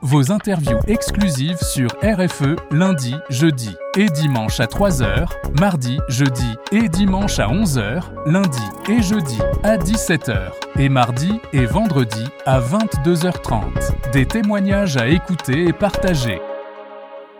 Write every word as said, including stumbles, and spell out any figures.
vos interviews exclusives sur R F E lundi, jeudi et dimanche à trois heures, mardi, jeudi et dimanche à onze heures, lundi et jeudi à dix-sept heures et mardi et vendredi à vingt-deux heures trente. Des témoignages à écouter et partager.